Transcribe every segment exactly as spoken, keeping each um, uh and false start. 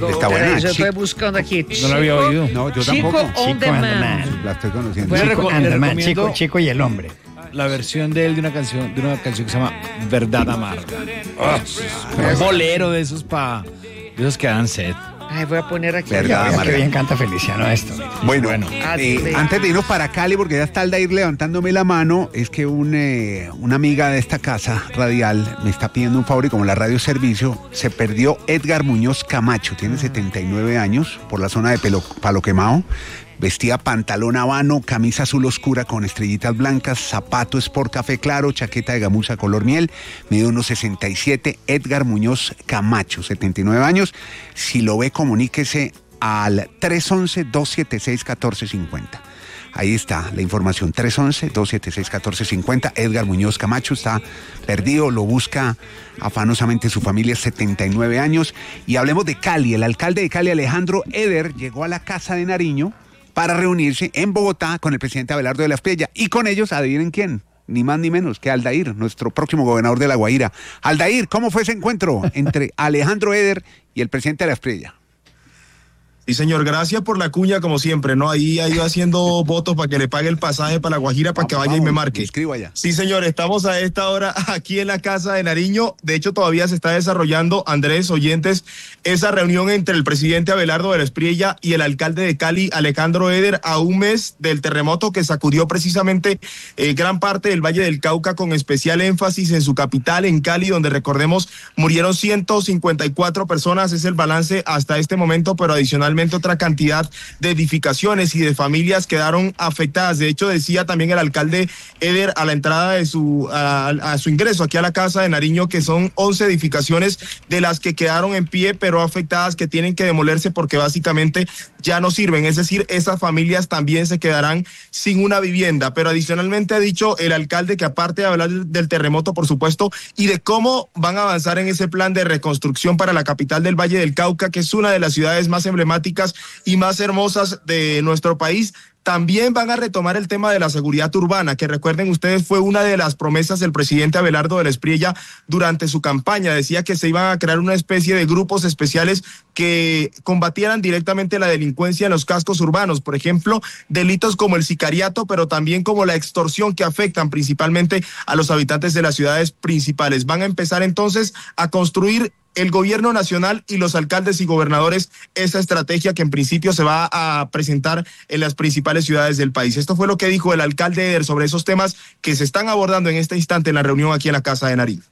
Chico, Está buena. yo Chico. estoy buscando aquí. No lo había oído. No, yo Chico tampoco. on demand. La estoy conociendo. Bueno, Chico, reco- le Anderman, recomiendo- chico, chico y el hombre. La versión de él de una canción, de una canción que se llama Verdad Amarga. Oh, un bolero de esos pa, de esos que dan sed. Ay, voy a poner aquí. Verdad. Ya, Amarga. qué bien canta Feliciano esto. Bueno, Bueno. eh, antes de irnos para Cali, porque ya está Aldair levantándome la mano, es que un, eh, una amiga de esta casa radial me está pidiendo un favor y como la radio es servicio, se perdió Edgar Muñoz Camacho, tiene setenta y nueve años, por la zona de Pelo- Palo Quemado. Vestía pantalón habano, camisa azul oscura con estrellitas blancas, zapato sport café claro, chaqueta de gamuza color miel, mide unos sesenta y siete, Edgar Muñoz Camacho, setenta y nueve años. Si lo ve, comuníquese al tres once, dos setenta y seis, catorce cincuenta. Ahí está la información, tres once, dos setenta y seis, catorce cincuenta. Edgar Muñoz Camacho está perdido, lo busca afanosamente su familia, setenta y nueve años. Y hablemos de Cali. El alcalde de Cali, Alejandro Eder, llegó a la Casa de Nariño para reunirse en Bogotá con el presidente Abelardo de la Espriella. Y con ellos, adivinen quién, ni más ni menos que Aldair, nuestro próximo gobernador de La Guaira. Aldair, ¿cómo fue ese encuentro entre Alejandro Eder y el presidente de la Espriella? Sí, señor, gracias por la cuña, como siempre, ¿no? Ahí ha ido haciendo votos para que le pague el pasaje para La Guajira, para que vaya y me marque. Escribo allá. Sí, señor, estamos a esta hora aquí en la Casa de Nariño. De hecho, todavía se está desarrollando, Andrés, oyentes, esa reunión entre el presidente Abelardo de la Espriella y el alcalde de Cali, Alejandro Eder, a un mes del terremoto que sacudió precisamente eh, gran parte del Valle del Cauca, con especial énfasis en su capital, en Cali, donde, recordemos, murieron ciento cincuenta y cuatro personas, es el balance hasta este momento, pero adicionalmente otra cantidad de edificaciones y de familias quedaron afectadas. De hecho, decía también el alcalde Eder a la entrada de su a, a su ingreso aquí a la Casa de Nariño que son once edificaciones de las que quedaron en pie, pero afectadas, que tienen que demolerse porque básicamente ya no sirven. Es decir, esas familias también se quedarán sin una vivienda. Pero adicionalmente ha dicho el alcalde que, aparte de hablar del terremoto, por supuesto, y de cómo van a avanzar en ese plan de reconstrucción para la capital del Valle del Cauca, que es una de las ciudades más emblemáticas y más hermosas de nuestro país, también van a retomar el tema de la seguridad urbana, que, recuerden ustedes, fue una de las promesas del presidente Abelardo de la Espriella durante su campaña. Decía que se iban a crear una especie de grupos especiales que combatieran directamente la delincuencia en los cascos urbanos, por ejemplo, delitos como el sicariato, pero también como la extorsión, que afectan principalmente a los habitantes de las ciudades principales. Van a empezar entonces a construir el gobierno nacional y los alcaldes y gobernadores esa estrategia que en principio se va a presentar en las principales ciudades del país. Esto fue lo que dijo el alcalde Eder sobre esos temas que se están abordando en este instante en la reunión aquí en la Casa de Nariño.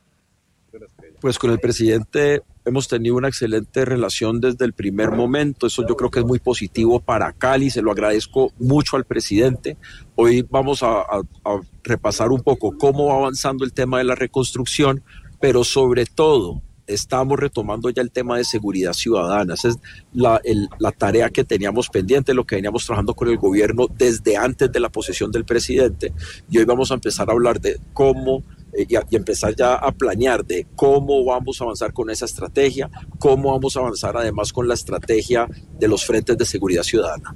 Pues con el presidente hemos tenido una excelente relación desde el primer momento. Eso yo creo que es muy positivo para Cali. Se lo agradezco mucho al presidente. Hoy vamos a, a, a repasar un poco cómo va avanzando el tema de la reconstrucción, pero sobre todo estamos retomando ya el tema de seguridad ciudadana. Esa es la, el, la tarea que teníamos pendiente, lo que veníamos trabajando con el gobierno desde antes de la posesión del presidente. Y hoy vamos a empezar a hablar de cómo eh, y, a, y empezar ya a planear de cómo vamos a avanzar con esa estrategia, cómo vamos a avanzar además con la estrategia de los frentes de seguridad ciudadana.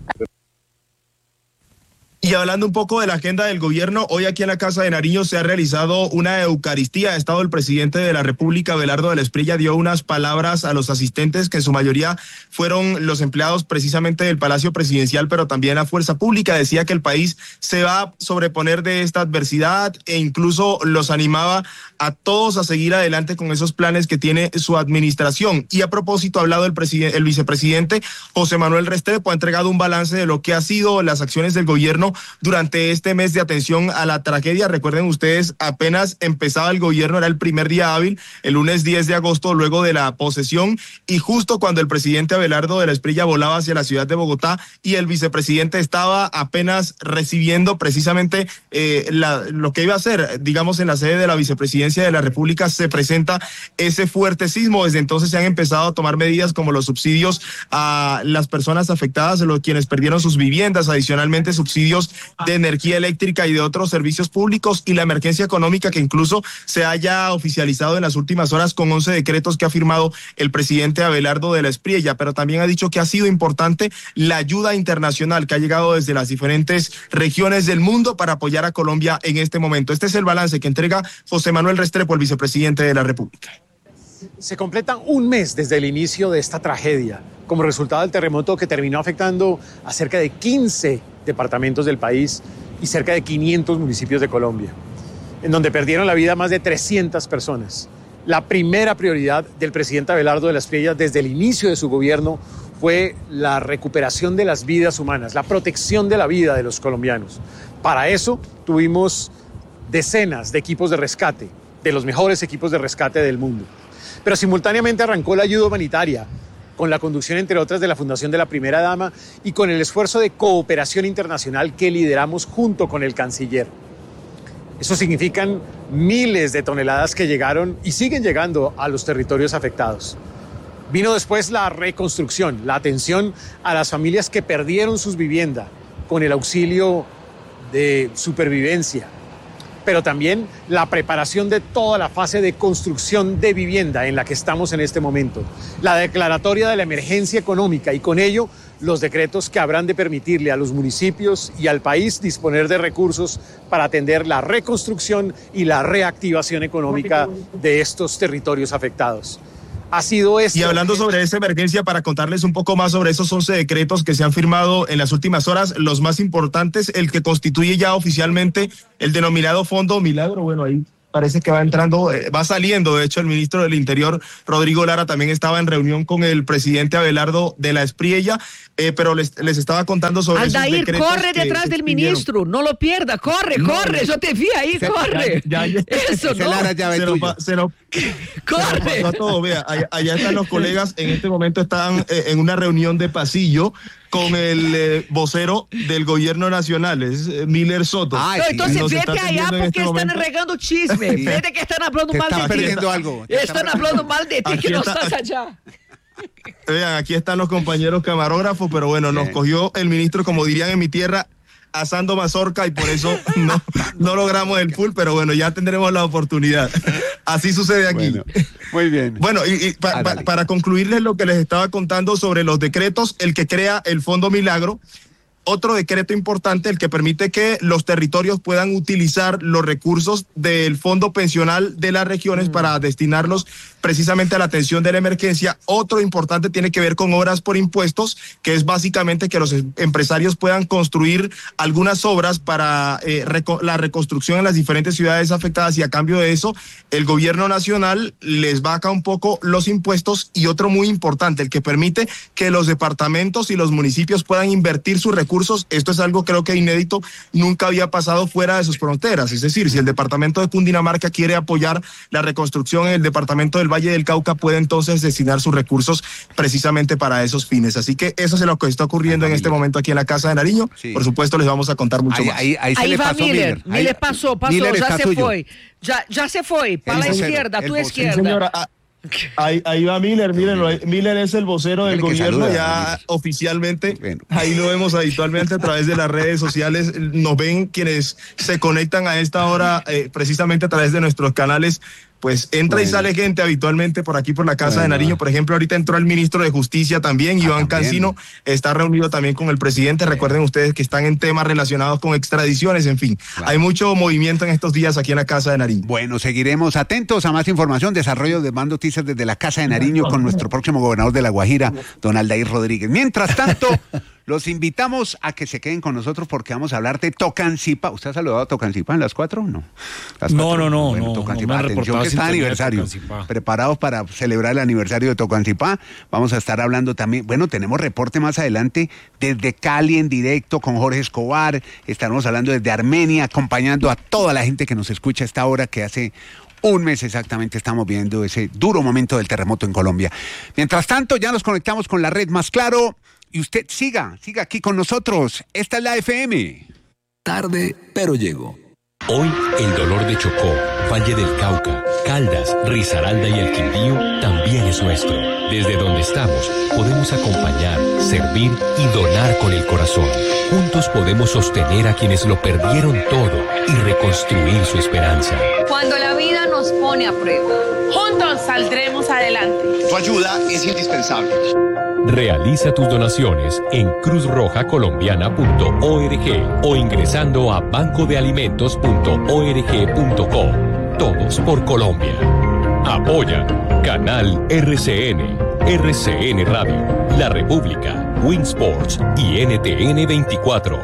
Y hablando un poco de la agenda del gobierno, hoy aquí en la Casa de Nariño se ha realizado una Eucaristía. Ha estado el presidente de la República, Abelardo de la Espriella, dio unas palabras a los asistentes, que en su mayoría fueron los empleados precisamente del Palacio Presidencial, pero también la fuerza pública. Decía que el país se va a sobreponer de esta adversidad e incluso los animaba a todos a seguir adelante con esos planes que tiene su administración. Y a propósito, ha hablado el, presidente, el vicepresidente José Manuel Restrepo, ha entregado un balance de lo que ha sido las acciones del gobierno durante este mes de atención a la tragedia. Recuerden ustedes, apenas empezaba el gobierno, era el primer día hábil, el lunes diez de agosto, luego de la posesión, y justo cuando el presidente Abelardo de la Espriella volaba hacia la ciudad de Bogotá y el vicepresidente estaba apenas recibiendo precisamente eh, la, lo que iba a hacer, digamos, en la sede de la vicepresidencia de la República, se presenta ese fuerte sismo. Desde entonces se han empezado a tomar medidas como los subsidios a las personas afectadas, a los quienes perdieron sus viviendas, adicionalmente subsidios de energía eléctrica y de otros servicios públicos, y la emergencia económica, que incluso se haya oficializado en las últimas horas con once decretos que ha firmado el presidente Abelardo de la Espriella. Pero también ha dicho que ha sido importante la ayuda internacional que ha llegado desde las diferentes regiones del mundo para apoyar a Colombia en este momento. Este es el balance que entrega José Manuel Restrepo, el vicepresidente de la República. Se completan un mes desde el inicio de esta tragedia. como resultado del terremoto que terminó afectando a cerca de quince departamentos del país y cerca de quinientos municipios de Colombia, en donde perdieron la vida más de trescientas personas. La primera prioridad del presidente Abelardo de la Espriella desde el inicio de su gobierno fue la recuperación de las vidas humanas, la protección de la vida de los colombianos. Para eso tuvimos decenas de equipos de rescate, de los mejores equipos de rescate del mundo. Pero simultáneamente arrancó la ayuda humanitaria, con la conducción, entre otras, de la Fundación de la Primera Dama y con el esfuerzo de cooperación internacional que lideramos junto con el canciller. Eso significan miles de toneladas que llegaron y siguen llegando a los territorios afectados. Vino después la reconstrucción, la atención a las familias que perdieron sus viviendas con el auxilio de supervivencia, pero también la preparación de toda la fase de construcción de vivienda en la que estamos en este momento, la declaratoria de la emergencia económica y con ello los decretos que habrán de permitirle a los municipios y al país disponer de recursos para atender la reconstrucción y la reactivación económica de estos territorios afectados. Ha sido esto. Y hablando sobre esta emergencia, para contarles un poco más sobre esos once decretos que se han firmado en las últimas horas, los más importantes, el que constituye ya oficialmente el denominado Fondo Milagro, bueno, ahí parece que va entrando, eh, va saliendo. De hecho, el ministro del Interior, Rodrigo Lara, también estaba en reunión con el presidente Abelardo de la Espriella, eh, pero les, les estaba contando sobre Aldair, esos decretos. corre detrás del ministro, no lo pierda, corre, No, corre, yo te vi ahí, se, corre. Ya, ya, ya. Eso, ¿no? Lara ya ve Se, tuyo. lo, se, lo, Corre. se lo pasó a todo. Vea, allá, allá están los colegas, en este momento están eh, en una reunión de pasillo con el eh, vocero del gobierno nacional, es eh, Miller Soto. Ay, No, sí. entonces Nos vete está allá atendiendo en porque este están momento. regando chisme, Sí. vete que están hablando Te mal estás de ti. perdiendo algo. Te Están hablando mal de ti Aquí que no está- estás allá. Vean, aquí están los compañeros camarógrafos, pero bueno, nos cogió el ministro, como dirían en mi tierra, asando mazorca y por eso no, no logramos el full, pero bueno, ya tendremos la oportunidad. Así sucede aquí. Bueno, muy bien. Bueno, y, y pa- Ah, pa- dale. para concluirles lo que les estaba contando sobre los decretos, el que crea el Fondo Milagro, otro decreto importante, el que permite que los territorios puedan utilizar los recursos del Fondo Pensional de las regiones para destinarlos precisamente a la atención de la emergencia. Otro importante tiene que ver con obras por impuestos, que es básicamente que los em- empresarios puedan construir algunas obras para eh, reco- la reconstrucción en las diferentes ciudades afectadas y a cambio de eso el gobierno nacional les baja un poco los impuestos. Y otro muy importante, el que permite que los departamentos y los municipios puedan invertir sus recursos. Esto es algo creo que inédito, nunca había pasado fuera de sus fronteras. Es decir, si el departamento de Cundinamarca quiere apoyar la reconstrucción en el departamento del Valle del Cauca, puede entonces destinar sus recursos precisamente para esos fines. Así que eso es lo que está ocurriendo en este momento aquí en la Casa de Nariño. Sí. Por supuesto, les vamos a contar mucho Ahí, más. ahí, ahí se Ahí le va pasó Miller, Miller. Ahí- Miller pasó, pasó, Miller ya está se suyo. fue, ya, ya se fue, para la vocero, izquierda, el tu vocero. izquierda. Sí, señora, ah, ahí, ahí va Miller, mírenlo, ahí- Miller es el vocero del Dile que gobierno, saluda, ya Miller. oficialmente, Bueno. ahí lo vemos habitualmente a través de las redes sociales, nos ven quienes se conectan a esta hora, eh, precisamente a través de nuestros canales. Pues entra y Bueno. sale gente habitualmente por aquí por la Casa de Bueno. Nariño. Por ejemplo, ahorita entró el ministro de Justicia también, Ah, Iván también. Cancino, está reunido también con el presidente. Recuerden ustedes que están en temas relacionados con extradiciones, en fin. Claro. Hay mucho movimiento en estos días aquí en la Casa de Nariño. Bueno, seguiremos atentos a más información, desarrollo de más noticias desde la Casa de Nariño con nuestro próximo gobernador de La Guajira, don Aldair Rodríguez. Mientras tanto, los invitamos a que se queden con nosotros porque vamos a hablar de Tocancipá. ¿Usted ha saludado a Tocancipá en las cuatro? No. Las No, cuatro. no, no, Bueno, no, Tocancipá, no me han atención reportado que está de sintonía de aniversario. Tocancipá. Preparados para celebrar el aniversario de Tocancipá. Vamos a estar hablando también, bueno, tenemos reporte más adelante desde Cali en directo con Jorge Escobar. Estaremos hablando desde Armenia, acompañando a toda la gente que nos escucha a esta hora, que hace un mes exactamente estamos viendo ese duro momento del terremoto en Colombia. Mientras tanto, ya nos conectamos con la red Más Claro y usted siga, siga aquí con nosotros. Esta es la F M. Tarde, pero llego. Hoy el dolor de Chocó, Valle del Cauca, Caldas, Risaralda y el Quindío también es nuestro. Desde donde estamos podemos acompañar, servir y donar con el corazón. Juntos podemos sostener a quienes lo perdieron todo y reconstruir su esperanza. Cuando la vida nos pone a prueba, juntos saldremos adelante. Tu ayuda es indispensable. Realiza tus donaciones en cruz roja colombiana punto org o ingresando a banco de alimentos punto org punto co. Todos por Colombia. Apoya Canal R C N. R C N Radio, La República, Winsports y N T N veinticuatro.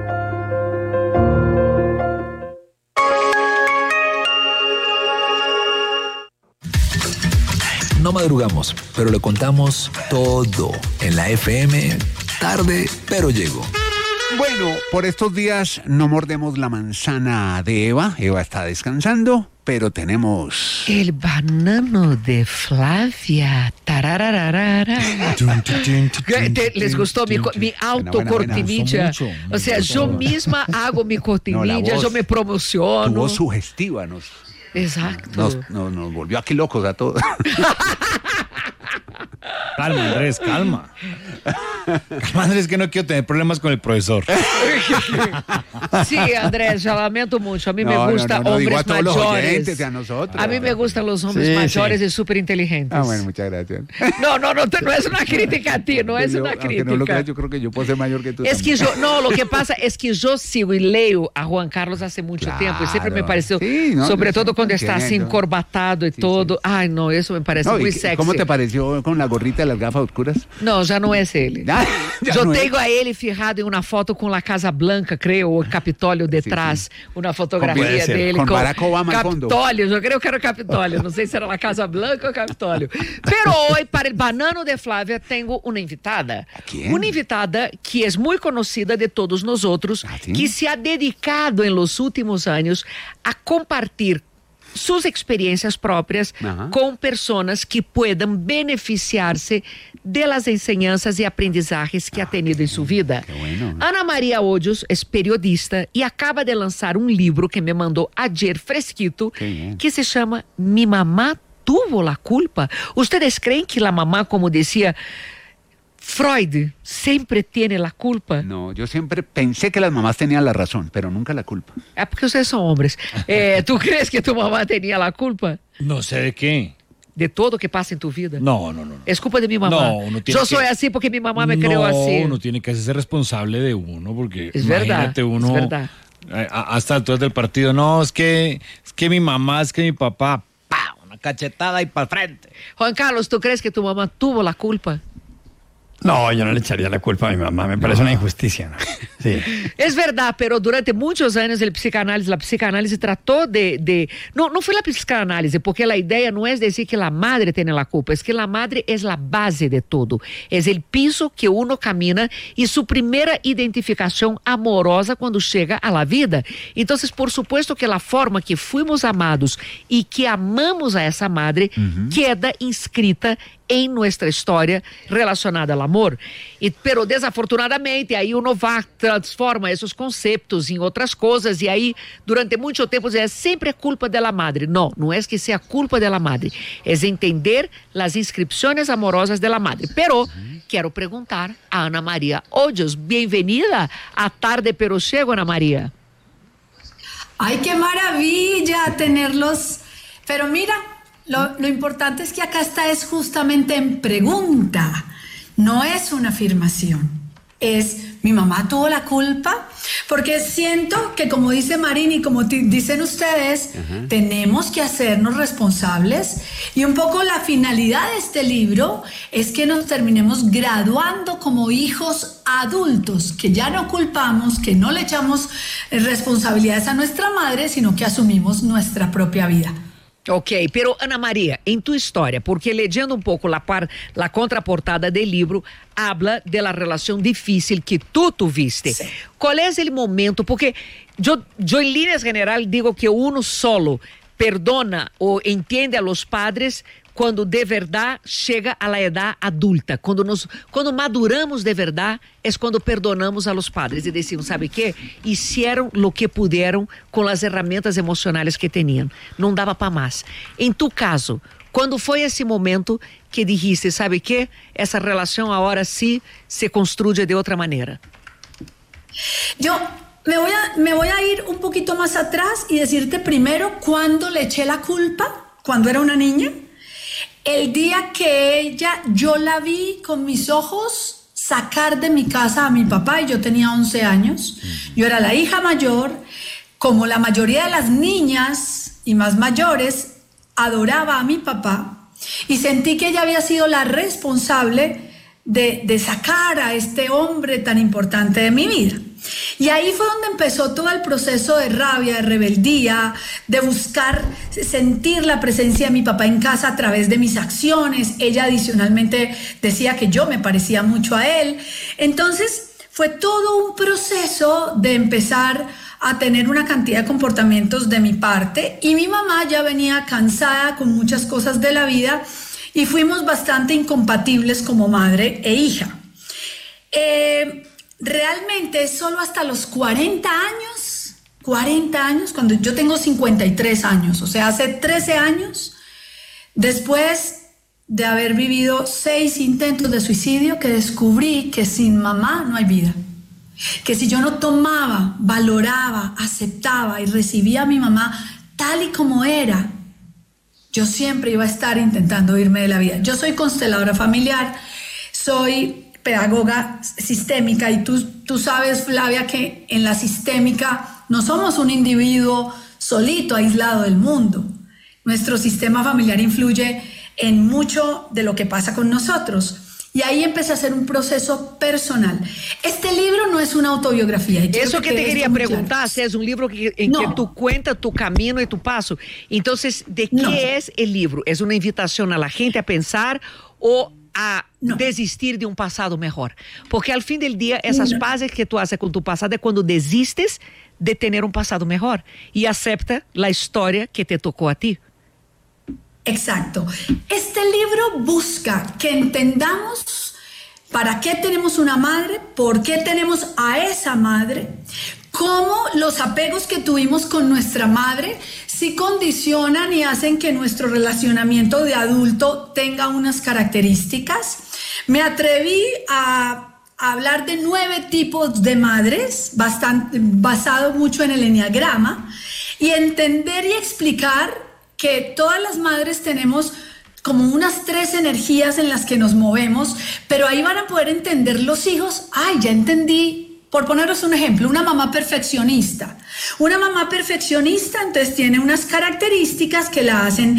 No madrugamos, pero le contamos todo en la F M. Tarde, pero llego. Bueno, por estos días no mordemos la manzana de Eva. Eva está descansando, pero tenemos... El banano de Flavia. Tarararara. ¿Te- ¿Les gustó mi, co- mi autocortinilla? O sea, yo misma hago mi No, la cortinilla, voz. yo me promociono. Tu voz sugestiva nos, Exacto. nos, nos, nos volvió aquí locos a todos. Calma, Andrés, calma. Calma, Andrés, que no quiero tener problemas con el profesor. Sí, Andrés, yo lamento mucho. A mí No, me no, gustan no, no, digo hombres a todos los mayores. oyentes y a nosotros. A mí me gustan los hombres Sí, mayores sí. y súper inteligentes. Ah, bueno, muchas gracias. No, no, no, no es una crítica a ti, no es Yo, una aunque crítica. no lo creas, yo creo que yo puedo ser mayor que tú. Es que también. yo, no, lo que pasa es que yo sigo y leo a Juan Carlos hace mucho Claro. tiempo y siempre me pareció, Sí, no, sobre yo todo sé, cuando está así entiendo. encorbatado y todo. Ay, no, eso me parece No, ¿y muy qué- sexy. ¿Cómo te pareció con la gorrita y las gafas oscuras? No, ya no es él. Ya, ya Yo no es. tengo a él fijado en una foto con la Casa Blanca, creo, o el Capitolio detrás, una fotografía Puede ser, dele con Barack Obama al fondo. Capitolio, yo creo que era Capitolio, no sé si era la Casa Blanca o Capitolio. Pero hoy, para el Banano de Flávia, tengo una invitada. quién? Una invitada que es muy conocida de todos nosotros, ¿sí? que se ha dedicado en los últimos años a compartir sus experiencias propias Ajá. con personas que puedan beneficiarse de las enseñanzas y aprendizajes que ha tenido en su vida. bueno. Ana María Hoyos es periodista y acaba de lanzar un libro que me mandó ayer fresquito, Qué bien. que se llama Mi mamá tuvo la culpa. ¿Ustedes creen que la mamá, como decía Freud, siempre tiene la culpa? No, yo siempre pensé que las mamás tenían la razón, pero nunca la culpa. Es porque ustedes son hombres. Eh, ¿Tú crees que tu mamá tenía la culpa No sé de qué. de todo que pasa en tu vida? No, no, no. no. Es culpa de mi mamá. No, uno tiene Yo que- soy así porque mi mamá me creó no, así. uno tiene que hacerse responsable de uno, porque Es verdad, imagínate uno es verdad. eh, a- hasta alturas del partido. No, es que, es que mi mamá, es que mi papá, ¡pa! Una cachetada y para frente. Juan Carlos, ¿tú crees que tu mamá tuvo la culpa? No, yo no le echaría la culpa a mi mamá, me parece una injusticia, ¿no? Sí. Es verdad, pero durante muchos años el psicanálisis, la psicanálisis trató de, de... No, no fue la psicanálisis, porque la idea no es decir que la madre tiene la culpa, es que la madre es la base de todo, es el piso que uno camina y su primera identificación amorosa cuando llega a la vida. Entonces, por supuesto que la forma que fuimos amados y que amamos a esa madre queda inscrita em nossa história relacionada ao amor. E, pero desafortunadamente, aí uno va, transforma esses conceitos em outras coisas e aí, durante muito tempo, é sempre culpa da madre. Não, não é que seja culpa da madre. É entender as inscrições amorosas da madre. Pero, quero perguntar a Ana María Hoyos. Bem-vinda à Tarde Pero Chego, Ana María. ¡Ay, qué maravilla tenerlos! Pero mira, lo, lo importante es que acá está es justamente en pregunta, no es una afirmación. Es, mi mamá tuvo la culpa, porque siento que, como dice Marín y como t- dicen ustedes, uh-huh. tenemos que hacernos responsables, y un poco la finalidad de este libro es que nos terminemos graduando como hijos adultos, que ya no culpamos, que no le echamos responsabilidades a nuestra madre, sino que asumimos nuestra propia vida. Ok, pero Ana María, em tua história, porque lendo um pouco a, par, a contraportada do livro, habla de la relação difícil que tu tuviste. Sí. Qual é o momento? Porque eu, eu em linhas generais, digo que uno solo perdona ou entende a los padres quando de verdade chega a la edad adulta, quando, nos, quando maduramos de verdade, é quando perdonamos a los padres e decimos, sabe o que? Hicieron lo que puderam com as ferramentas emocionais que tinham. Não dava para mais. Em tu caso, quando foi esse momento que dijiste, sabe o que? Essa relação agora sim se construye de outra maneira. Eu me voy, a, me voy a ir un poquito más atrás y decirte primero cuándo le eché la culpa, cuando era una niña. El día que ella, yo la vi con mis ojos sacar de mi casa a mi papá, y yo tenía once años. Yo era la hija mayor. Como la mayoría de las niñas y más mayores, adoraba a mi papá. Y sentí que ella había sido la responsable de, de sacar a este hombre tan importante de mi vida. Y ahí fue donde empezó todo el proceso de rabia, de rebeldía, de buscar sentir la presencia de mi papá en casa a través de mis acciones. Ella adicionalmente decía que yo me parecía mucho a él. Entonces fue todo un proceso de empezar a tener una cantidad de comportamientos de mi parte, y mi mamá ya venía cansada con muchas cosas de la vida y fuimos bastante incompatibles como madre e hija. Eh, realmente solo hasta los cuarenta años, cuarenta años, cuando yo tengo cincuenta y tres años, o sea, hace trece años, después de haber vivido seis intentos de suicidio, que descubrí que sin mamá no hay vida. Que si yo no tomaba, valoraba, aceptaba y recibía a mi mamá tal y como era, yo siempre iba a estar intentando irme de la vida. Yo soy consteladora familiar, soy pedagoga sistémica, y tú, tú sabes, Flavia, que en la sistémica no somos un individuo solito, aislado del mundo. Nuestro sistema familiar influye en mucho de lo que pasa con nosotros. Y ahí empecé a hacer un proceso personal. Este libro no es una autobiografía. Eso que, que te quería preguntar, claro. Si es un libro que, en no. que tú cuentas tu camino y tu paso. Entonces, ¿de qué no. es el libro? ¿Es una invitación a la gente a pensar o a no. desistir de un pasado mejor? Porque al fin del día, esas no. paces que tú haces con tu pasado es cuando desistes de tener un pasado mejor y acepta la historia que te tocó a ti. Exacto. Este libro busca que entendamos para qué tenemos una madre, por qué tenemos a esa madre, cómo los apegos que tuvimos con nuestra madre sí condicionan y hacen que nuestro relacionamiento de adulto tenga unas características. Me atreví a hablar de nueve tipos de madres, bastante, basado mucho en el enneagrama, y entender y explicar que todas las madres tenemos como unas tres energías en las que nos movemos, pero ahí van a poder entender los hijos. Ay, ya entendí. Por poneros un ejemplo, una mamá perfeccionista. Una mamá perfeccionista entonces tiene unas características que la hacen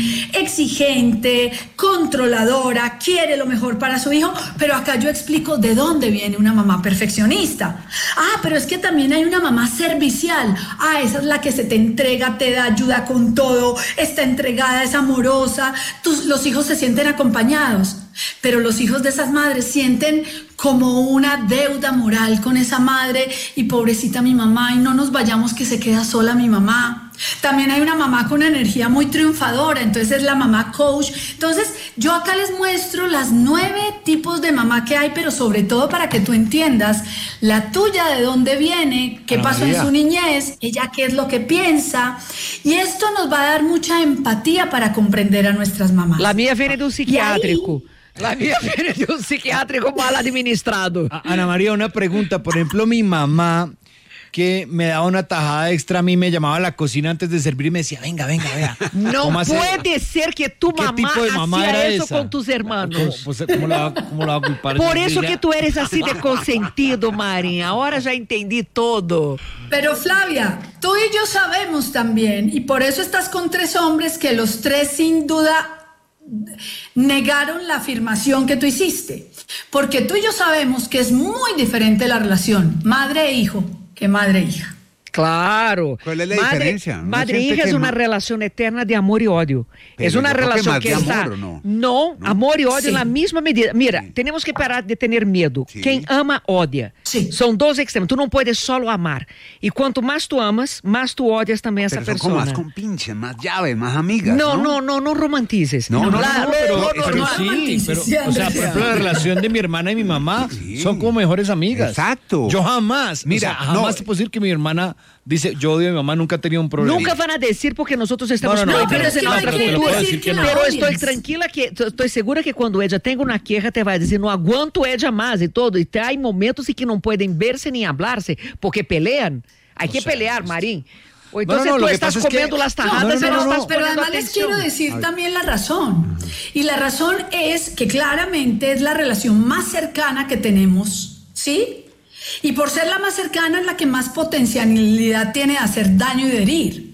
exigente, controladora, quiere lo mejor para su hijo, pero acá yo explico de dónde viene una mamá perfeccionista. Ah, pero es que también hay una mamá servicial. Ah, esa es la que se te entrega, te da ayuda con todo, está entregada, es amorosa, tus, los hijos se sienten acompañados. Pero los hijos de esas madres sienten como una deuda moral con esa madre, y pobrecita mi mamá, y no nos vayamos que se queda sola mi mamá. También hay una mamá con energía muy triunfadora, entonces es la mamá coach. Entonces yo acá les muestro las nueve tipos de mamá que hay, pero sobre todo para que tú entiendas la tuya, de dónde viene, qué pasó en su niñez, ella qué es lo que piensa, y esto nos va a dar mucha empatía para comprender a nuestras mamás. La mía viene de un psiquiátrico. La mía viene de un psiquiátrico mal administrado. Ana María, una pregunta. Por ejemplo, mi mamá, que me daba una tajada extra, a mí me llamaba a la cocina antes de servir y me decía, venga, venga, vea. No puede ser que tu mamá hacía eso esa? con tus hermanos. ¿Cómo, pues, ¿cómo, la, ¿Cómo la va a culpar? Por eso que tú eres así de consentido, Marín. Ahora ya entendí todo. Pero Flavia, tú y yo sabemos también, y por eso estás con tres hombres que los tres sin duda negaron la afirmación que tú hiciste, porque tú y yo sabemos que es muy diferente la relación madre e hijo que madre e hija. Claro. ¿Cuál es la madre, diferencia? ¿No madre e hija es una ma... relación eterna de amor y odio. Pero es una relación que, que está... Amor, ¿no? No, no, amor y odio sí. en la misma medida. Mira, sí. tenemos que parar de tener miedo. Sí. Quien ama, odia. Sí. Son dos extremos. Tú no puedes solo amar. Y cuanto más tú amas, más tú odias también a esa pero persona. Son como más compinches, más llaves, más amigas. No, no, no, no, no romantices. No, no, la, no, no, pero, no, no, pero no, sí. Pero, o sea, por ejemplo, la relación de mi hermana y mi mamá sí. son como mejores amigas. Exacto. Yo jamás, mira, o sea, jamás no. te puedo decir que mi hermana dice, yo odio a mi mamá, nunca ha tenido un problema. Nunca van a decir porque nosotros estamos... No, no, no, no pero, pero, no, pero, te lo puedo decir que no. Pero estoy tranquila, que estoy segura que cuando ella tenga una queja te va a decir, no aguanto ella más y todo. Y hay momentos en que no pueden verse ni hablarse porque pelean. Hay que pelear, Marín. O entonces no, no, no, tú estás comiendo es que... las tajadas no, no, no, pero, no, no, no. pero además atención. Les quiero decir también la razón. Y la razón es que claramente es la relación más cercana que tenemos, ¿sí? Y por ser la más cercana es la que más potencialidad tiene de hacer daño y de herir.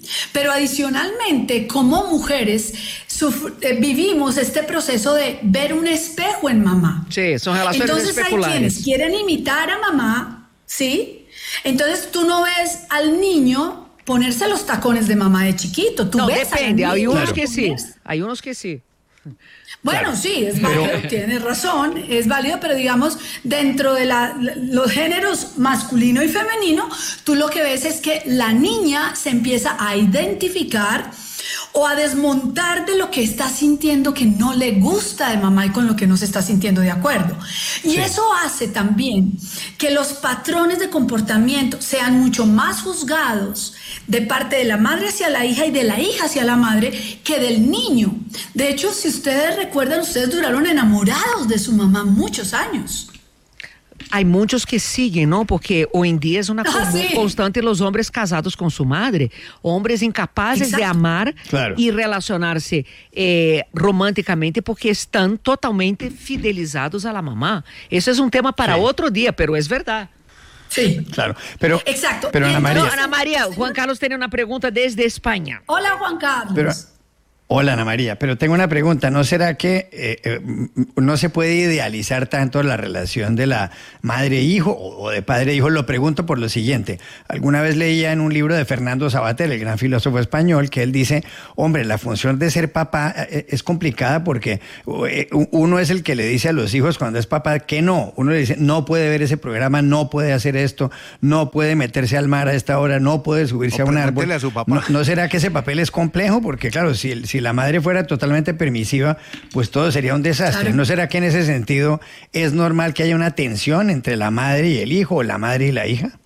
Pero adicionalmente, como mujeres, suf- eh, vivimos este proceso de ver un espejo en mamá. Sí, son relaciones Entonces especulares. hay quienes quieren imitar a mamá, ¿sí? Entonces tú no ves al niño ponerse los tacones de mamá de chiquito. Tú No, ves depende, al hay niño unos que sí, ponerse- hay unos que sí. Bueno, Claro. sí, es válido, Pero- tienes razón, es válido, pero digamos, dentro de la- los géneros masculino y femenino, tú lo que ves es que la niña se empieza a identificar o a desmontar de lo que está sintiendo que no le gusta de mamá y con lo que no se está sintiendo de acuerdo. Y Sí. eso hace también que los patrones de comportamiento sean mucho más juzgados de parte de la madre hacia la hija y de la hija hacia la madre que del niño. De hecho, si ustedes recuerdan, ustedes duraron enamorados de su mamá muchos años. Hay muchos que siguen, ¿no? Porque hoy en día es una Ah, común sí. constante los hombres casados con su madre, hombres incapaces de Exacto. amar Claro. y relacionarse eh, románticamente porque están totalmente fidelizados a la mamá. Eso es un tema para Sí. otro día, pero es verdad. Sí. Claro, pero, Exacto. pero Ana Y María, No, Ana María, Juan Carlos tiene una pregunta desde España. Hola, Juan Carlos. pero, hola Ana María, pero tengo una pregunta, ¿no será que eh, eh, no se puede idealizar tanto la relación de la madre-hijo o, o de padre-hijo? Lo pregunto por lo siguiente, alguna vez leía en un libro de Fernando Savater, el gran filósofo español, que él dice, hombre, la función de ser papá eh, es complicada porque eh, uno es el que le dice a los hijos cuando es papá que no, uno le dice, no puede ver ese programa, no puede hacer esto, no puede meterse al mar a esta hora, no puede subirse O a un árbol. pregúntele a su papá. ¿No, ¿No será que ese papel es complejo? Porque claro, si, el- si la madre fuera totalmente permisiva, pues todo sería un desastre. Claro. ¿No será que en ese sentido es normal que haya una tensión entre la madre y el hijo o la madre y la hija?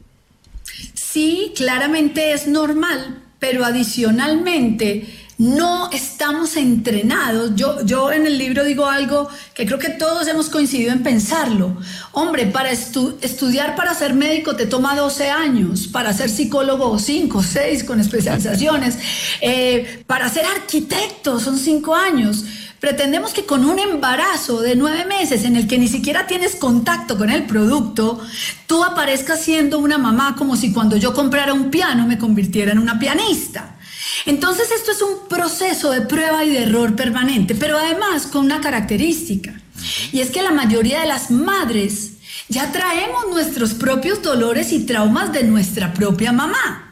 Sí, claramente es normal, pero adicionalmente no estamos entrenados. Yo, yo en el libro digo algo que creo que todos hemos coincidido en pensarlo. Hombre, para estu- estudiar para ser médico te toma doce años, para ser psicólogo cinco, seis con especializaciones, eh, para ser arquitecto son cinco años. Pretendemos que con un embarazo de nueve meses en el que ni siquiera tienes contacto con el producto, tú aparezcas siendo una mamá como si cuando yo comprara un piano me convirtiera en una pianista. Entonces esto es un proceso de prueba y de error permanente, pero además con una característica, y es que la mayoría de las madres ya traemos nuestros propios dolores y traumas de nuestra propia mamá.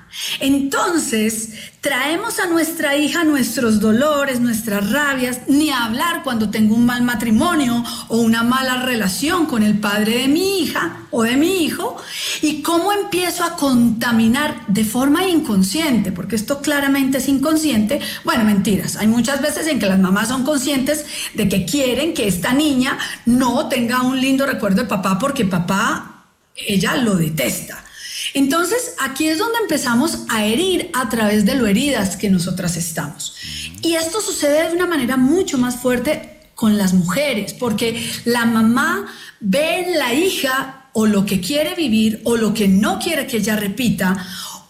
Entonces, traemos a nuestra hija nuestros dolores, nuestras rabias, ni hablar cuando tengo un mal matrimonio o una mala relación con el padre de mi hija o de mi hijo, y cómo empiezo a contaminar de forma inconsciente, porque esto claramente es inconsciente. Bueno, mentiras, hay muchas veces en que las mamás son conscientes de que quieren que esta niña no tenga un lindo recuerdo de papá porque papá, ella lo detesta. Entonces, aquí es donde empezamos a herir a través de lo heridas que nosotras estamos. Y esto sucede de una manera mucho más fuerte con las mujeres, porque la mamá ve en la hija o lo que quiere vivir o lo que no quiere que ella repita,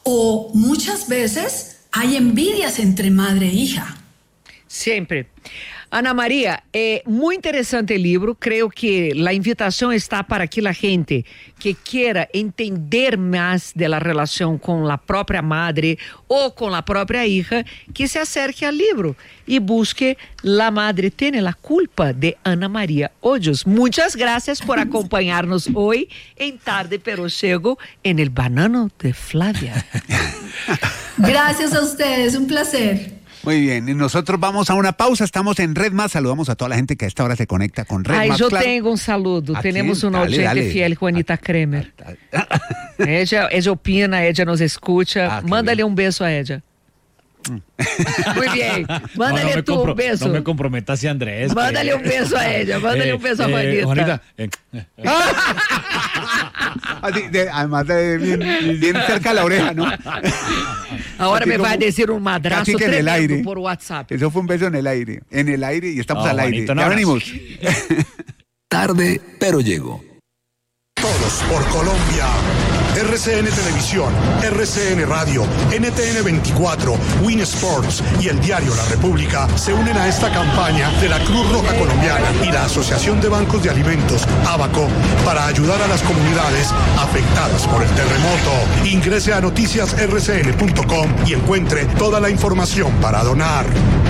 o muchas veces hay envidias entre madre e hija. Siempre. Ana María, é muito interessante o livro. Creio que a invitação está para aquela gente que queira entender mais da relação com a própria madre ou com a própria hija, que se acerque ao livro e busque La Madre Tiene la Culpa de Ana María Hoyos. Muitas graças por acompanhar-nos hoje em Tarde Pero Chego en el Banano de Flavia. Gracias a ustedes, un placer. Muy bien, y nosotros vamos a una pausa, estamos en Red Más, saludamos a toda la gente que a esta hora se conecta con Red Ay, Más. yo claro. tengo un saludo. ¿A Tenemos quién? una Dale, oyente dale. fiel, Juanita Kremer. ella, ella opina, ella nos escucha. Ah, qué Mándale bien. un beso a ella. Muy bien. Mándale No, no me tú compro- un beso. No me comprometas, Andrés. Mándale que- un beso a ella, mándale Eh, un beso a eh, Juanita. Juanita, eh, Así, de- además de bien, bien cerca a la oreja, ¿no? Ahora Así me va como- a decir un madrazo casi que en el tremendo aire. por WhatsApp. Eso fue un beso en el aire, en el aire y estamos No, al aire. Juanito, no Ya abrazo. venimos. Tarde, pero llego. Todos por Colombia. R C N Televisión, R C N Radio, N T N veinticuatro, Win Sports y el diario La República se unen a esta campaña de la Cruz Roja Colombiana y la Asociación de Bancos de Alimentos, ABACO, para ayudar a las comunidades afectadas por el terremoto. Ingrese a noticias r c n punto com y encuentre toda la información para donar.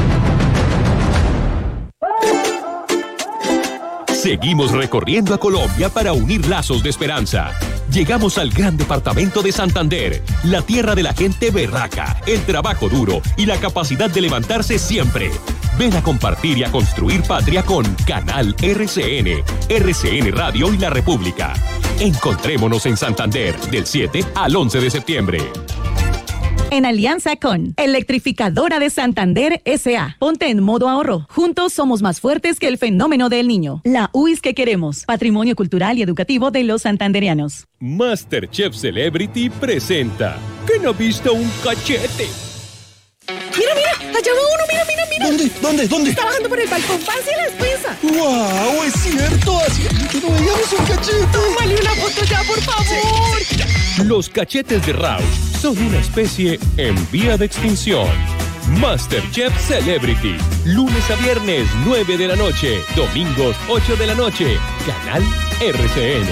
Seguimos recorriendo a Colombia para unir lazos de esperanza. Llegamos al gran departamento de Santander, la tierra de la gente berraca, el trabajo duro y la capacidad de levantarse siempre. Ven a compartir y a construir patria con Canal R C N, R C N Radio y La República. Encontrémonos en Santander del siete al once de septiembre. En alianza con Electrificadora de Santander S A Ponte en modo ahorro. Juntos somos más fuertes que el fenómeno del niño. La U I S que queremos. Patrimonio cultural y educativo de los santandereanos. MasterChef Celebrity presenta ¿Quién ha visto un cachete? Mira, mira, allá va uno, mira, mira, mira. ¿Dónde? ¿Dónde? ¿Dónde? Está bajando por el balcón, pase la despensa. ¡Wow! Es cierto, así que no veíamos un cachete. Tómale una foto ya, por favor. Sí. Los cachetes de Rausch son una especie en vía de extinción. MasterChef Celebrity, lunes a viernes, nueve de la noche, domingos, ocho de la noche, Canal R C N.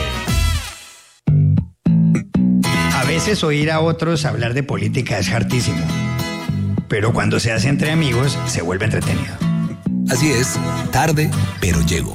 A veces oír a otros hablar de política es hartísimo, pero cuando se hace entre amigos se vuelve entretenido. Así es, tarde, pero llego.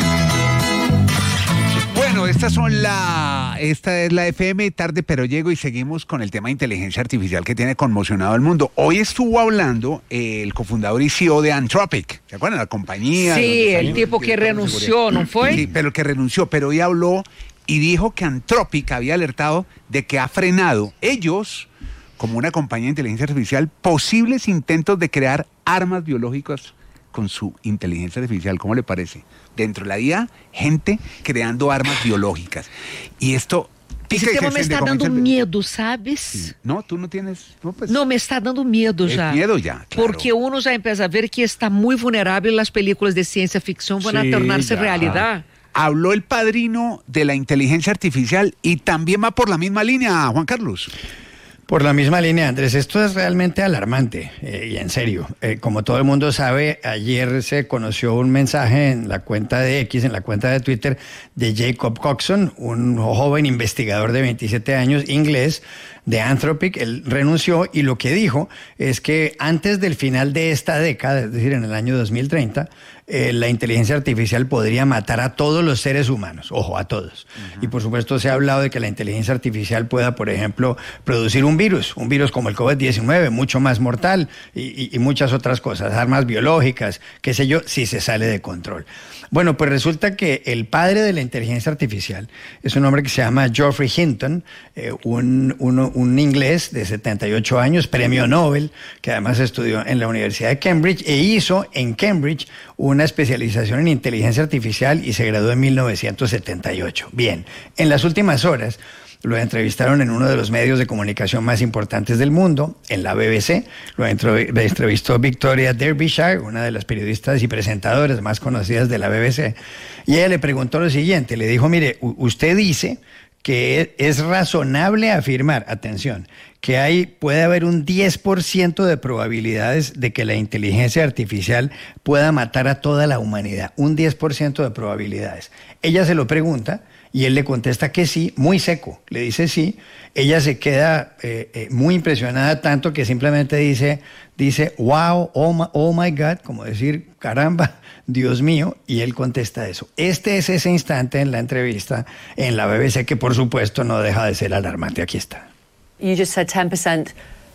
Bueno, estas son la, esta es la F M, tarde pero llego, y seguimos con el tema de inteligencia artificial que tiene conmocionado al mundo. Hoy estuvo hablando el cofundador y C E O de Anthropic, ¿se acuerdan? La compañía. Sí, el tipo que renunció, ¿no fue? Sí, pero que renunció, pero hoy habló y dijo que Anthropic había alertado de que ha frenado ellos, como una compañía de inteligencia artificial, posibles intentos de crear armas biológicas con su inteligencia artificial. ¿Cómo le parece? Dentro de la I A, gente creando armas biológicas. Y esto... Esse tema me está dando medo, ¿sabes? Sí. No, tú no tienes... No, pues, no, me está dando medo ya. Miedo ya, claro. Porque uno ya empieza a ver que está muy vulnerable y las películas de ciencia ficción van sí, a tornarse ya. realidad. Habló el padrino de la inteligencia artificial y también va por la misma línea, Juan Carlos. Por la misma línea, Andrés, esto es realmente alarmante eh, y en serio. Eh, como todo el mundo sabe, ayer se conoció un mensaje en la cuenta de X, en la cuenta de Twitter, de Jacob Coxon, un joven investigador de veintisiete años, inglés, de Anthropic. Él renunció y lo que dijo es que antes del final de esta década, es decir, en el año dos mil treinta, eh, la inteligencia artificial podría matar a todos los seres humanos, ojo, a todos. Uh-huh. Y por supuesto se ha hablado de que la inteligencia artificial pueda, por ejemplo, producir un virus, un virus como el COVID diecinueve, mucho más mortal y, y, y muchas otras cosas, armas biológicas, qué sé yo, si se sale de control. Bueno, pues resulta que el padre de la inteligencia artificial es un hombre que se llama Geoffrey Hinton, eh, un, un, un inglés de setenta y ocho años, premio Nobel, que además estudió en la Universidad de Cambridge e hizo en Cambridge una especialización en inteligencia artificial y se graduó en mil novecientos setenta y ocho. Bien, en las últimas horas lo entrevistaron en uno de los medios de comunicación más importantes del mundo, en la B B C. Lo entrevistó Victoria Derbyshire, una de las periodistas y presentadoras más conocidas de la B B C. Y ella le preguntó lo siguiente, le dijo, mire, usted dice que es razonable afirmar, atención, que hay, puede haber un diez por ciento de probabilidades de que la inteligencia artificial pueda matar a toda la humanidad. Un diez por ciento de probabilidades. Ella se lo pregunta y él le contesta que sí, muy seco, le dice sí. Ella se queda eh, eh, muy impresionada, tanto que simplemente dice, dice wow, oh my, oh my God, como decir, caramba, Dios mío, y él contesta eso. Este es ese instante en la entrevista en la B B C que por supuesto no deja de ser alarmante. Aquí está. You just said ten percent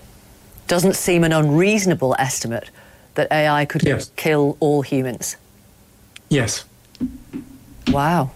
doesn't seem an unreasonable estimate that A I could yes. kill all humans. Yes. Wow.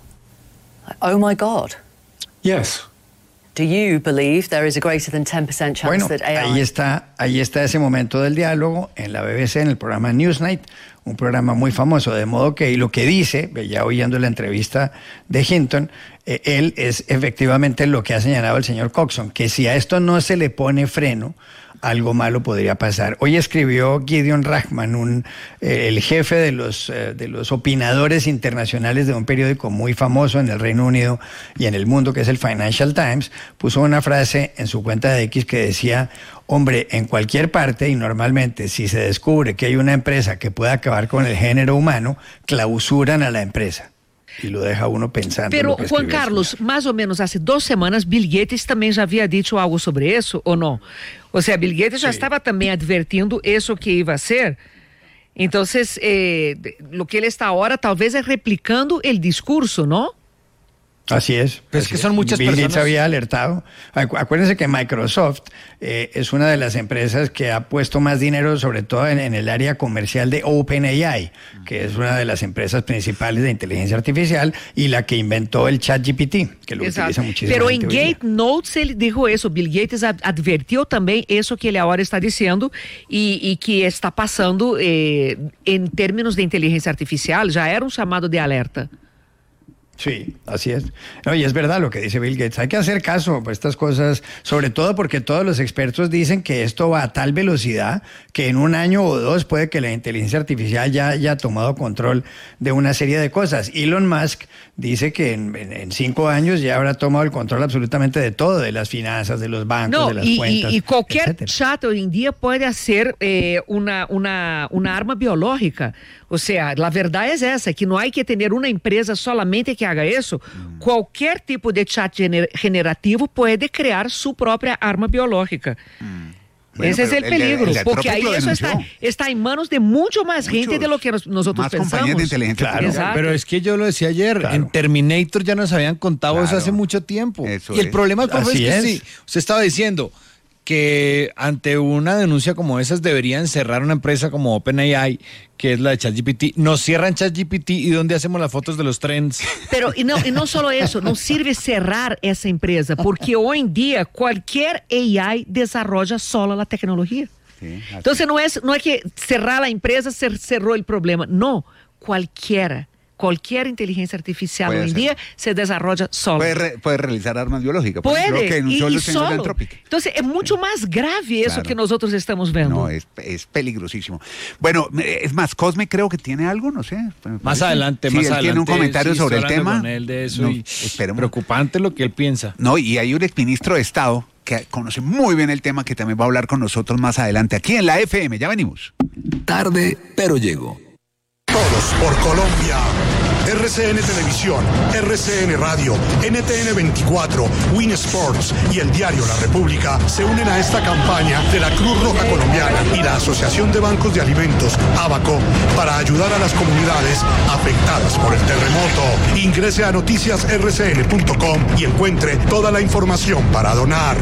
Oh my God. Yes. Do you believe there is a greater than ten percent chance bueno, that A I... ahí está, ahí está ese momento del diálogo en la B B C, en el programa Newsnight, un programa muy famoso, de modo que y lo que dice, ya oyendo la entrevista de Hinton, eh, él es efectivamente lo que ha señalado el señor Coxon, que si a esto no se le pone freno, algo malo podría pasar. Hoy escribió Gideon Rachman, un, eh, el jefe de los, eh, de los opinadores internacionales de un periódico muy famoso en el Reino Unido y en el mundo, que es el Financial Times, puso una frase en su cuenta de X que decía: hombre, en cualquier parte y normalmente si se descubre que hay una empresa que pueda acabar con el género humano, clausuran a la empresa. Y lo deja uno pensando. Pero, Juan Carlos, más o menos hace dos semanas, Bill Gates também já havia dicho algo sobre eso, ¿o no? O sea, Bill Gates já sí. estaba também advertindo eso que iba a ser. Entonces, eh, lo que él está ahora talvez es replicando el discurso, ¿no? Así es. Pues así que son es. muchas Bill personas. Gates había alertado. Acu- acuérdense que Microsoft eh, es una de las empresas que ha puesto más dinero, sobre todo en, en el área comercial de OpenAI, que es una de las empresas principales de inteligencia artificial y la que inventó el ChatGPT, que lo Exato. utiliza muchísimo. Pero en Gate Notes ele dijo eso, Bill Gates ad- advertiu também isso que ele agora está dizendo e, e que está passando eh, em termos de inteligência artificial, já era um chamado de alerta. Sí, así es. No, y es verdad lo que dice Bill Gates. Hay que hacer caso a estas cosas, sobre todo porque todos los expertos dicen que esto va a tal velocidad que en un año o dos puede que la inteligencia artificial ya haya tomado control de una serie de cosas. Elon Musk dice que en, en, en cinco años ya habrá tomado el control absolutamente de todo, de las finanzas, de los bancos, No, de las y, cuentas. y, y cualquier etcétera. chat hoy en día puede ser eh, una, una, una arma biológica. O sea, la verdad es esa, que no hay que tener una empresa solamente que haga eso. Mm. Cualquier tipo de chat gener- generativo puede crear su propia arma biológica. Mm. Bueno, ese es el el- peligro, el- el porque ahí Anthropic lo eso está, denunció. está en manos de mucho más gente Muchos, de lo que nos- nosotros más pensamos. compañías de inteligencia Claro, artificial. pero es que yo lo decía ayer, Claro. en Terminator ya nos habían contado eso Claro. hace mucho tiempo. Eso y el es. problema, profe, es Así que es. sí, usted estaba diciendo que ante una denuncia como esas deberían cerrar una empresa como OpenAI, que es la de ChatGPT. Nos cierran ChatGPT y ¿dónde hacemos las fotos de los trends? Pero y no, y no solo eso, no sirve cerrar esa empresa, porque hoy en día cualquier A I desarrolla sola la tecnología. Sí, así. Entonces no es, no es que cerrar la empresa se cerró el problema, no, cualquiera. Cualquier inteligencia artificial Puede hoy en ser. día se desarrolla sola. Puede, re- puede realizar armas biológicas. por Puede, ejemplo, que y, anunció y los señores de solo. Anthropic. Entonces es mucho más grave eso Claro. que nosotros estamos viendo. No, es, es peligrosísimo. Bueno, es más, Cosme creo que tiene algo, no sé. me Más parece. adelante, Sí, más él adelante. tiene un comentario sí, sobre el estoy hablando tema. con él de eso No, y esperemos. preocupante lo que él piensa. No, y hay un exministro de Estado que conoce muy bien el tema que también va a hablar con nosotros más adelante aquí en la F M. Ya venimos. Tarde, pero llego. Todos por Colombia. R C N Televisión, R C N Radio, N T N veinticuatro, Win Sports y el diario La República se unen a esta campaña de la Cruz Roja Colombiana y la Asociación de Bancos de Alimentos, ABACO, para ayudar a las comunidades afectadas por el terremoto. Ingrese a noticias r c n punto com y encuentre toda la información para donar.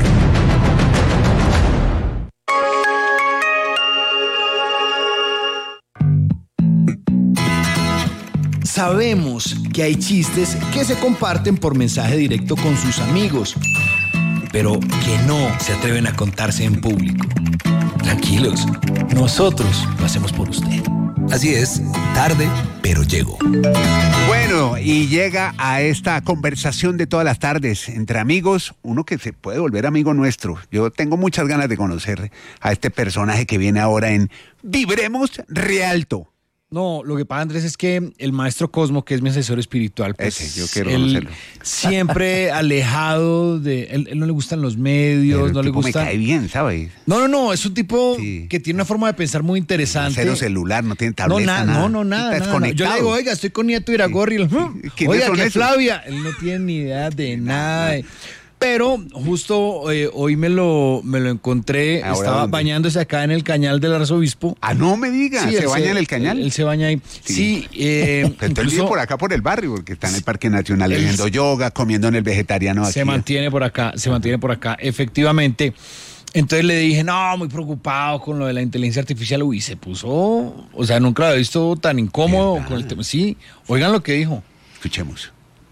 Sabemos que hay chistes que se comparten por mensaje directo con sus amigos, pero que no se atreven a contarse en público. Tranquilos, nosotros lo hacemos por usted. Así es, tarde, pero llego. Bueno, y llega a esta conversación de todas las tardes entre amigos, uno que se puede volver amigo nuestro. Yo tengo muchas ganas de conocer a este personaje que viene ahora en Vibremos Rialto. No, lo que pasa, Andrés, es que el maestro Cosmo, que es mi asesor espiritual, pues Ese, yo quiero él conocerlo. siempre alejado de... Él, él no le gustan los medios, Pero el no le tipo gusta... me cae bien, ¿sabes? No, no, no, es un tipo Sí. que tiene una forma de pensar muy interesante. Cero celular, no tiene No, tableta, nada, nada. no, no, nada, Está nada, nada. Yo le desconectado. digo, oiga, estoy con Nieto Iragorri. y él, "Hmm, ¿Quiénes Oiga, son que esos?" Flavia. Él no tiene ni idea de nada. de- Pero justo eh, hoy me lo, me lo encontré, ¿Ahora estaba dónde? bañándose acá en el cañal del arzobispo. Ah, no me diga, Sí, ¿se él baña en el cañal? Él, él se baña ahí. Sí, eh, Entonces vive incluso por acá por el barrio, porque está en el Parque Nacional Él- haciendo yoga, comiendo en el vegetariano aquí. se mantiene por acá, se mantiene por acá, efectivamente. Entonces le dije, no, muy preocupado con lo de la inteligencia artificial. Uy, se puso, o sea, nunca lo había visto tan incómodo ¿Verdad? con el tema. Sí, oigan lo que dijo. Escuchemos.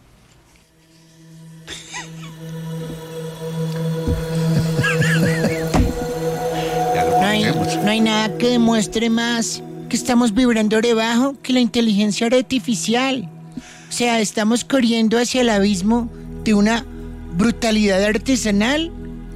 Ya lo No hay, conocemos. no hay nada que demuestre más que estamos vibrando debajo que la inteligencia artificial. O sea, estamos corriendo hacia el abismo de una brutalidad artesanal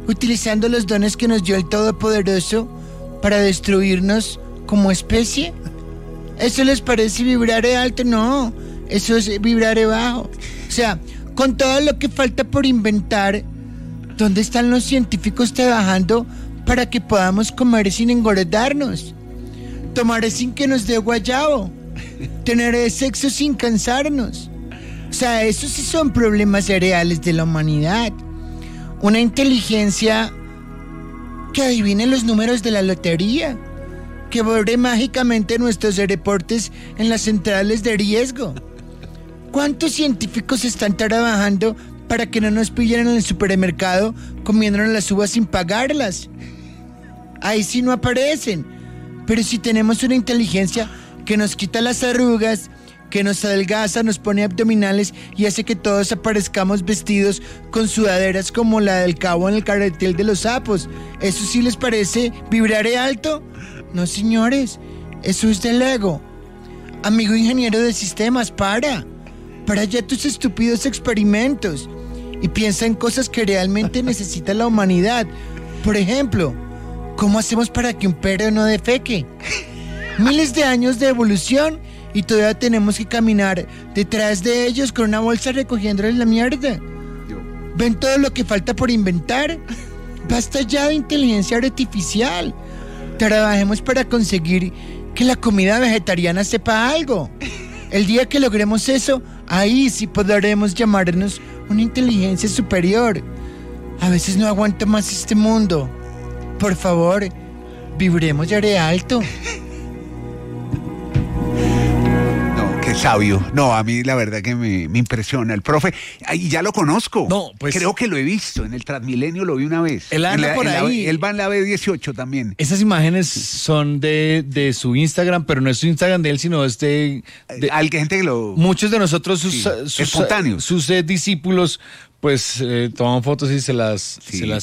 utilizando los dones que nos dio el Todopoderoso para destruirnos como especie? ¿Eso les parece vibrar alto? No, eso es vibrar bajo. O sea, con todo lo que falta por inventar, ¿dónde están los científicos trabajando para que podamos comer sin engordarnos? Tomar sin que nos dé guayabo. Tener sexo sin cansarnos. O sea, esos sí son problemas reales de la humanidad. Una inteligencia que adivine los números de la lotería, que borre mágicamente nuestros reportes en las centrales de riesgo. ¿Cuántos científicos están trabajando para que no nos pillen en el supermercado comiéndonos las uvas sin pagarlas? Ahí sí no aparecen. Pero si tenemos una inteligencia que nos quita las arrugas, que nos adelgaza, nos pone abdominales y hace que todos aparezcamos vestidos con sudaderas como la del cabo en el carretel de los sapos, ¿eso sí les parece vibrar alto? No, señores, eso es del ego. Amigo ingeniero de sistemas, para. Para ya tus estúpidos experimentos y piensa en cosas que realmente necesita la humanidad. Por ejemplo, ¿cómo hacemos para que un perro no defeque? Miles de años de evolución y todavía tenemos que caminar detrás de ellos con una bolsa recogiéndoles la mierda. ¿Ven todo lo que falta por inventar? Basta ya de inteligencia artificial. Trabajemos para conseguir que la comida vegetariana sepa algo. El día que logremos eso, ahí sí podremos llamarnos una inteligencia superior. A veces no aguanto más este mundo. Por favor, vibremos ya de alto. No, qué sabio. No, a mí la verdad que me, me impresiona. El profe, y ya lo conozco. No, pues. Creo que lo he visto. En el Transmilenio lo vi una vez. Él anda en la, por en ahí. La, él va en la B dieciocho también. Esas imágenes son de, de su Instagram, pero no es su Instagram de él, sino es de... de Al que gente que lo... Muchos de nosotros, sus, Sí, sus, espontáneos. sus eh, discípulos, pues eh, toman fotos y se las, Sí. se las